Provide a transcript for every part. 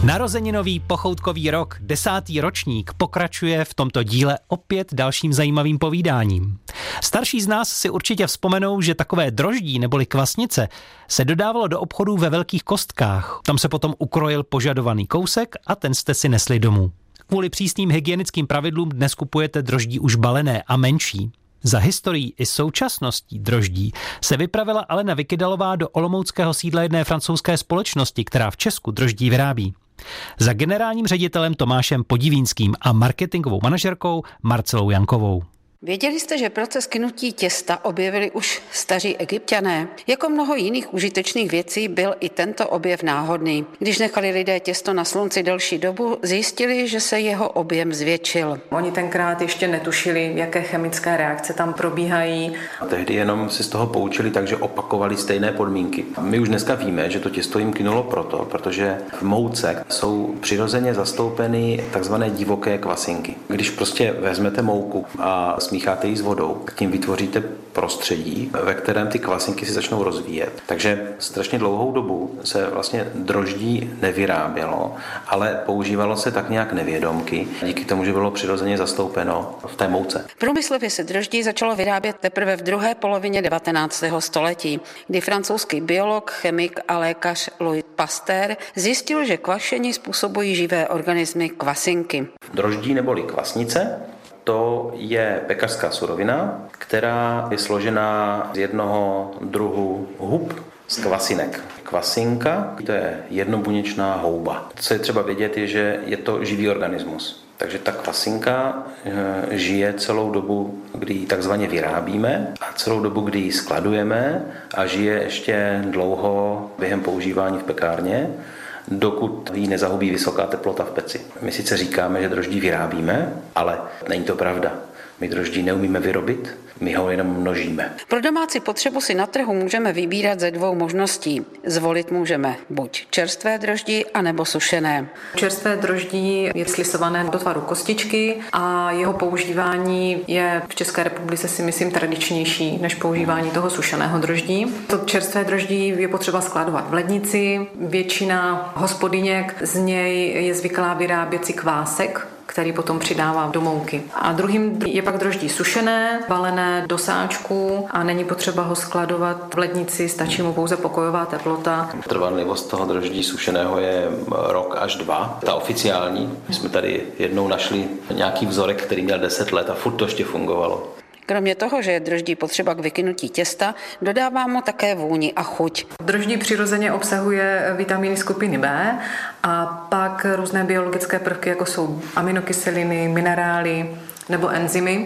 Narozeninový pochoutkový rok, 10. ročník, pokračuje v tomto díle opět dalším zajímavým povídáním. Starší z nás si určitě vzpomenou, že takové droždí neboli kvasnice se dodávalo do obchodů ve velkých kostkách. Tam se potom ukrojil požadovaný kousek a ten jste si nesli domů. Kvůli přísným hygienickým pravidlům dnes kupujete droždí už balené a menší. Za historií i současností droždí se vypravila Alena Vykydalová do olomouckého sídla jedné francouzské společnosti, která v Česku droždí vyrábí. Za generálním ředitelem Tomášem Podivínským a marketingovou manažerkou Marcelou Jankovou. Věděli jste, že proces kynutí těsta objevili už staří Egypťané? Jako mnoho jiných užitečných věcí byl i tento objev náhodný. Když nechali lidé těsto na slunci delší dobu, zjistili, že se jeho objem zvětšil. Oni tenkrát ještě netušili, jaké chemické reakce tam probíhají. A tehdy jenom si z toho poučili, takže opakovali stejné podmínky. My už dneska víme, že to těsto jim kynulo protože v mouce jsou přirozeně zastoupeny takzvané divoké kvasinky. Když prostě vezmete mouku a smícháte ji s vodou, tak tím vytvoříte prostředí, ve kterém ty kvasinky si začnou rozvíjet. Takže strašně dlouhou dobu se vlastně droždí nevyrábělo, ale používalo se tak nějak nevědomky, díky tomu, že bylo přirozeně zastoupeno v té mouce. Průmyslově se droždí začalo vyrábět teprve v druhé polovině 19. století, kdy francouzský biolog, chemik a lékař Louis Pasteur zjistil, že kvašení způsobují živé organismy kvasinky. Droždí neboli kvasnice, to je pekařská surovina, která je složená z jednoho druhu hub z kvasinek. Kvasinka, to je jednobuněčná houba. Co je třeba vědět, je, že je to živý organismus. Takže ta kvasinka žije celou dobu, kdy ji takzvaně vyrábíme a celou dobu, kdy ji skladujeme a žije ještě dlouho během používání v pekárně, dokud ji nezahubí vysoká teplota v peci. My sice říkáme, že droždí vyrábíme, ale není to pravda. My droždí neumíme vyrobit, my ho jenom množíme. Pro domácí potřebu si na trhu můžeme vybírat ze dvou možností. Zvolit můžeme buď čerstvé droždí, anebo sušené. Čerstvé droždí je slisované do tvaru kostičky a jeho používání je v České republice si myslím tradičnější než používání toho sušeného droždí. To čerstvé droždí je potřeba skladovat v lednici. Většina hospodyněk z něj je zvyklá vyrábět si kvásek, který potom přidává do mouky. A druhým je pak droždí sušené, balené do sáčků a není potřeba ho skladovat v lednici, stačí mu pouze pokojová teplota. Trvanlivost toho droždí sušeného je rok až 2. Ta oficiální, my jsme tady jednou našli nějaký vzorek, který měl 10 let a furt to ještě fungovalo. Kromě toho, že je droždí potřeba k vykynutí těsta, dodává mu také vůni a chuť. Droždí přirozeně obsahuje vitamíny skupiny B a pak různé biologické prvky, jako jsou aminokyseliny, minerály nebo enzymy.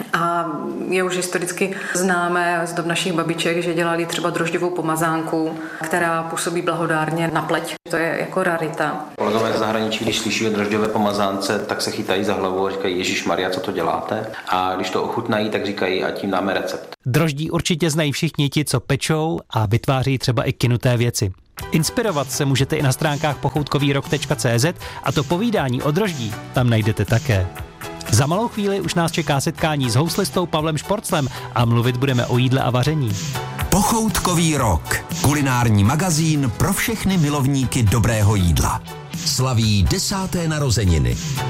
A je už historicky známé z dob našich babiček, že dělali třeba droždivou pomazánku, která působí blahodárně na pleť. To je jako rarita. Kolegové z zahraničí, když slyší o drožďové pomazánce, tak se chytají za hlavu a říkají: Ježišmarja, co to děláte? A když to ochutnají, tak říkají: a tím dáme recept. Droždí určitě znají všichni ti, co pečou a vytváří třeba i kynuté věci. Inspirovat se můžete i na stránkách pochoutkovýrok.cz a to povídání o droždí tam najdete také. Za malou chvíli už nás čeká setkání s houslistou Pavlem Šporclem a mluvit budeme o jídle a vaření. Pochoutkový rok. Kulinární magazín pro všechny milovníky dobrého jídla. Slaví 10. narozeniny.